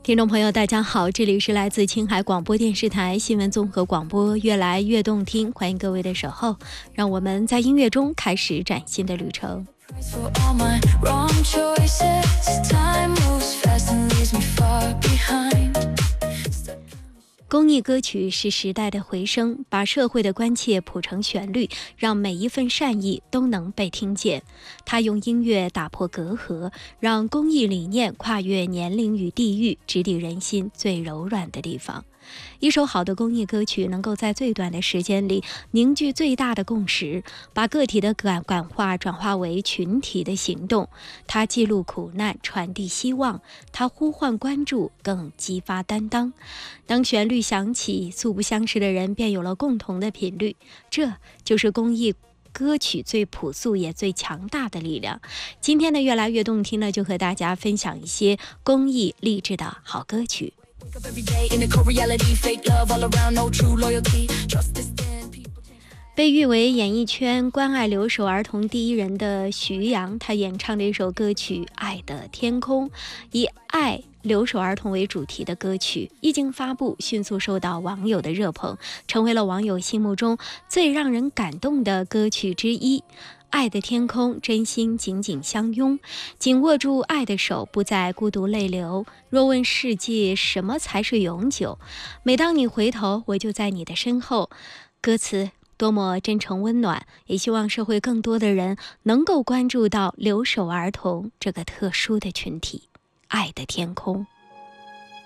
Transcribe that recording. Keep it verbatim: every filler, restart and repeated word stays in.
听众朋友大家好，这里是来自青海广播电视台新闻综合广播，越来越动听，欢迎各位的守候，让我们在音乐中开始崭新的旅程。公益歌曲是时代的回声，把社会的关切谱成旋律，让每一份善意都能被听见。它用音乐打破隔阂，让公益理念跨越年龄与地域，直抵人心最柔软的地方。一首好的公益歌曲能够在最短的时间里凝聚最大的共识，把个体的感感化转化为群体的行动。它记录苦难，传递希望，它呼唤关注，更激发担当。当旋律响起，素不相识的人便有了共同的频率，这就是公益歌曲最朴素也最强大的力量。今天的越来越动听呢，就和大家分享一些公益励志的好歌曲。被誉为演艺圈关爱留守儿童第一人的徐阳，他演唱的一首歌曲《爱的天空》，以爱留守儿童为主题的歌曲一经发布，迅速受到网友的热捧，成为了网友心目中最让人感动的歌曲之一。爱的天空，真心紧紧相拥，紧握住爱的手，不再孤独泪流。若问世界什么才是永久，每当你回头，我就在你的身后。歌词多么真诚温暖，也希望社会更多的人能够关注到留守儿童这个特殊的群体。爱的天空。